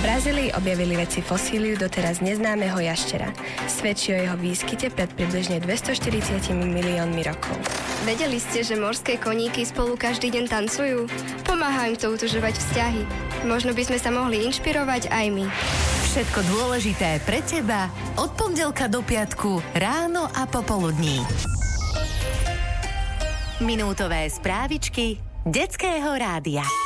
Brazílii objavili vedci fosíliu doteraz neznámeho jaštera. Svedčí o jeho výskyte pred približne 240 miliónmi rokov. Vedeli ste, že morské koníky spolu každý deň tancujú? Pomáha im to utužovať vzťahy. Možno by sme sa mohli inšpirovať aj my. Všetko dôležité pre teba od pondelka do piatku ráno a popoludní. Minútové správičky Detského rádia.